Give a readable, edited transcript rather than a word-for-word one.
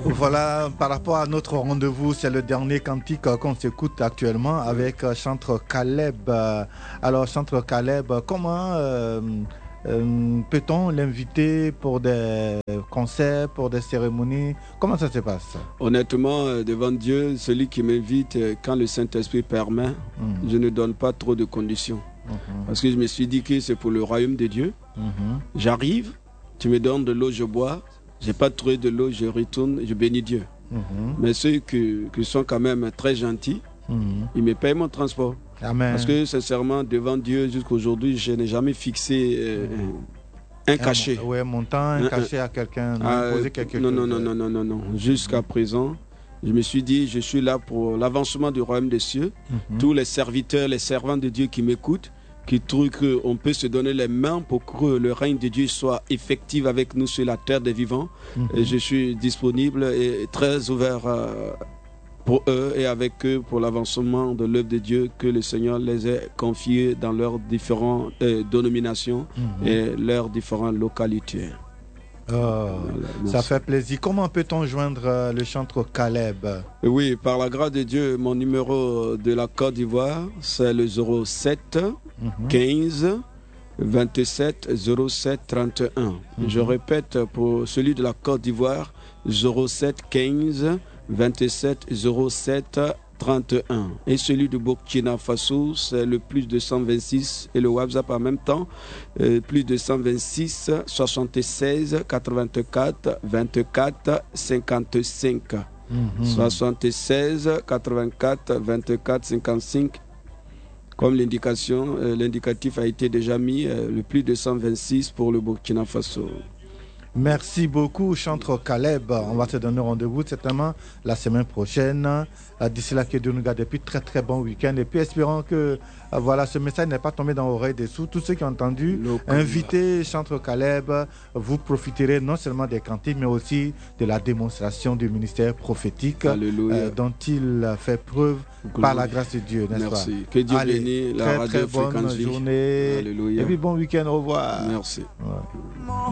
Voilà, par rapport à notre rendez-vous, c'est le dernier cantique qu'on s'écoute actuellement avec chantre Caleb. Alors, chantre Caleb, comment peut-on l'inviter pour des concerts, pour des cérémonies? Comment ça se passe? Honnêtement, devant Dieu, celui qui m'invite, quand le Saint-Esprit permet, je ne donne pas trop de conditions. Parce que je me suis dit que c'est pour le royaume de Dieu. J'arrive, tu me donnes de l'eau, je bois. Je n'ai pas trouvé de l'eau, je retourne, je bénis Dieu. Mais ceux qui sont quand même très gentils, ils me payent mon transport. Amen. Parce que sincèrement, devant Dieu, jusqu'à aujourd'hui, je n'ai jamais fixé un cachet. Oui, un montant, un cachet à quelqu'un, Non. Jusqu'à présent, je me suis dit, je suis là pour l'avancement du royaume des cieux. Tous les serviteurs, les servants de Dieu qui m'écoutent, qui trouvent qu'on peut se donner les mains pour que le règne de Dieu soit effectif avec nous sur la terre des vivants. Et je suis disponible et très ouvert pour eux et avec eux pour l'avancement de l'œuvre de Dieu que le Seigneur les ait confiés dans leurs différentes dénominations et leurs différentes localités. Ça fait plaisir. Comment peut-on joindre le chantre Caleb? Oui, par la grâce de Dieu, mon numéro de la Côte d'Ivoire, c'est le 07 15 27 07 31. Je répète pour celui de la Côte d'Ivoire, 07 15 27 07 31. Et celui de Burkina Faso, c'est le plus 226 et le WhatsApp en même temps, plus 226 76 84 24 55. 76 84 24 55. Comme l'indicatif a été déjà mis, le plus 226 pour le Burkina Faso. Merci beaucoup, chantre Caleb. On va se donner rendez-vous certainement la semaine prochaine. D'ici là, que Dieu nous garde. Et puis, très très bon week-end. Et puis, espérons que voilà, ce message n'est pas tombé dans l'oreille des sourds. Tous ceux qui ont entendu, invitez chantre Caleb. Vous profiterez non seulement des cantiques, mais aussi de la démonstration du ministère prophétique dont il fait preuve par la grâce de Dieu, n'est-ce pas? Merci. Que Dieu bénisse la radio très bonne journée. Alléluia. Et puis, bon week-end. Au revoir. Merci. Ouais.